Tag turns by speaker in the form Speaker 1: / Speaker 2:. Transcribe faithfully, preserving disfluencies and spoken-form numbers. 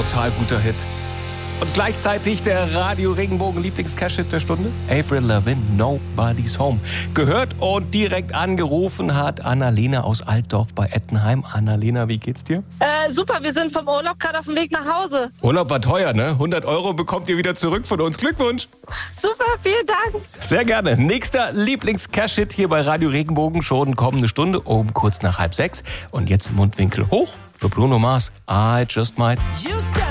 Speaker 1: Brutal guter Hit. Und gleichzeitig der Radio Regenbogen Lieblings-Cash-Hit der Stunde. Avril Lavigne, Nobody's Home. Gehört und direkt angerufen hat Annalena aus Altdorf bei Ettenheim. Annalena, wie geht's dir?
Speaker 2: Äh, super, wir sind vom Urlaub gerade auf dem Weg nach Hause.
Speaker 1: Urlaub war teuer, ne? hundert Euro bekommt ihr wieder zurück von uns. Glückwunsch.
Speaker 2: Super, vielen Dank.
Speaker 1: Sehr gerne. Nächster Lieblings-Cash-Hit hier bei Radio Regenbogen. Schon kommende Stunde um kurz nach halb sechs. Und jetzt Mundwinkel hoch für Bruno Mars. I Just Might.